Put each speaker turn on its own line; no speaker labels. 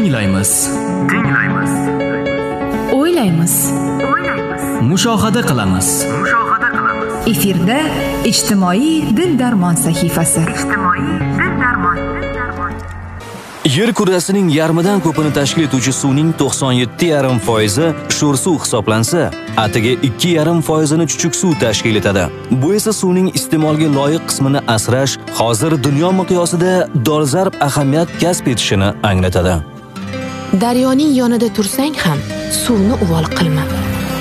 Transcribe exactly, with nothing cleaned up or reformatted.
Tinglaymiz.
Tinglaymiz.
O'ylaymiz.
O'ylaymiz.
Mushohada qilamiz.
Mushohada qilamiz.
Efirda ijtimoiy dil darmon sahifasi.
Ijtimoiy dil darmon. Dil darmon.
Yer kurrasining yarmidan ko'pini tashkil etuvchi suvning to'qson yetti yarim foizi sho'r suv hisoblansa, atigi ikki yarim foizini chuchuk suv tashkil etadi. Bu esa suvning iste'molga loyiq qismini asrash hozir dunyo miqyosida dolzarb ahamiyat kasb etishini anglatadi.
Daryoning yonida tursang ham suvni uvol qilma.